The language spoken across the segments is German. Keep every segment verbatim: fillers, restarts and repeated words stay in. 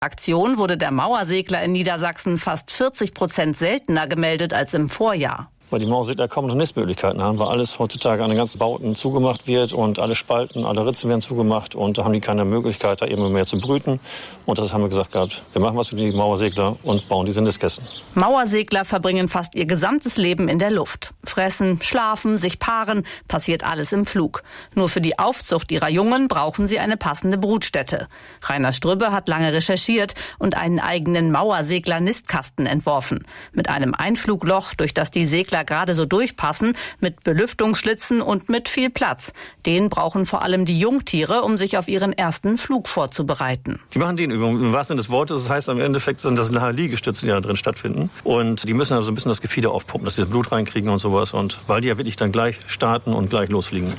Aktion wurde der Mauersegler in Niedersachsen fast vierzig Prozent seltener gemeldet als im Vorjahr. Weil die Mauersegler kaum noch Nistmöglichkeiten haben, weil alles heutzutage an den ganzen Bauten zugemacht wird und alle Spalten, alle Ritzen werden zugemacht und da haben die keine Möglichkeit, da eben mehr zu brüten. Und das haben wir gesagt gehabt, wir machen was für die Mauersegler und bauen diese Nistkästen. Mauersegler verbringen fast ihr gesamtes Leben in der Luft. Fressen, schlafen, sich paaren, passiert alles im Flug. Nur für die Aufzucht ihrer Jungen brauchen sie eine passende Brutstätte. Rainer Strübbe hat lange recherchiert und einen eigenen Mauersegler-Nistkasten entworfen. Mit einem Einflugloch, durch das die Segler gerade so durchpassen, mit Belüftungsschlitzen und mit viel Platz. Den brauchen vor allem die Jungtiere, um sich auf ihren ersten Flug vorzubereiten. Die machen den Übungen im wahrsten Sinne des Wortes. Das heißt, im Endeffekt sind das nachher Liegestütze, die da drin stattfinden. Und die müssen also ein bisschen das Gefieder aufpumpen, dass sie das Blut reinkriegen und sowas. Und weil die ja wirklich dann gleich starten und gleich losfliegen.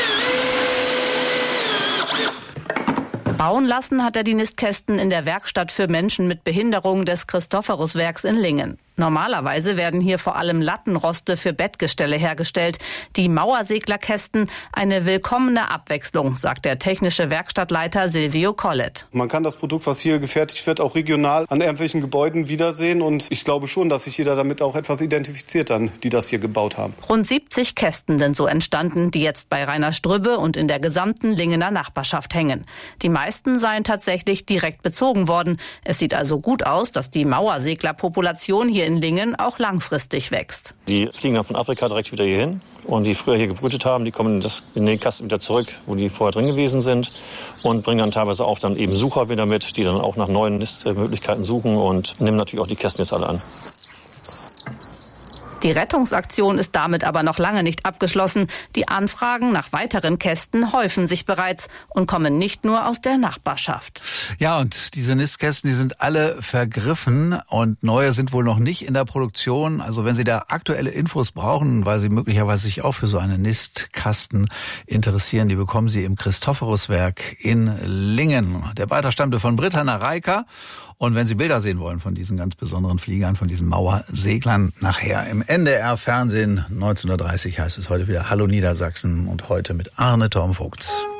Bauen lassen hat er die Nistkästen in der Werkstatt für Menschen mit Behinderung des Christophoruswerks in Lingen. Normalerweise werden hier vor allem Lattenroste für Bettgestelle hergestellt. Die Mauerseglerkästen eine willkommene Abwechslung, sagt der technische Werkstattleiter Silvio Collet. Man kann das Produkt, was hier gefertigt wird, auch regional an irgendwelchen Gebäuden wiedersehen. Und ich glaube schon, dass sich jeder damit auch etwas identifiziert, dann, die das hier gebaut haben. Rund siebzig Kästen sind so entstanden, die jetzt bei Rainer Strübbe und in der gesamten Lingener Nachbarschaft hängen. Die meisten seien tatsächlich direkt bezogen worden. Es sieht also gut aus, dass die Mauerseglerpopulation hier in Lingen auch langfristig wächst. Die fliegen dann von Afrika direkt wieder hier hin und die früher hier gebrütet haben, die kommen in, das, in den Kasten wieder zurück, wo die vorher drin gewesen sind und bringen dann teilweise auch dann eben Sucher wieder mit, die dann auch nach neuen Nistmöglichkeiten suchen und nehmen natürlich auch die Kästen jetzt alle an. Die Rettungsaktion ist damit aber noch lange nicht abgeschlossen. Die Anfragen nach weiteren Kästen häufen sich bereits und kommen nicht nur aus der Nachbarschaft. Ja, und diese Nistkästen, die sind alle vergriffen und neue sind wohl noch nicht in der Produktion. Also wenn Sie da aktuelle Infos brauchen, weil Sie möglicherweise sich auch für so einen Nistkasten interessieren, die bekommen Sie im Christophoruswerk in Lingen. Der Beitrag stammte von Britta Reika. Und wenn Sie Bilder sehen wollen von diesen ganz besonderen Fliegern, von diesen Mauerseglern, nachher im N D R-Fernsehen neunzehn Uhr dreißig heißt es heute wieder Hallo Niedersachsen und heute mit Arne Tormvogts.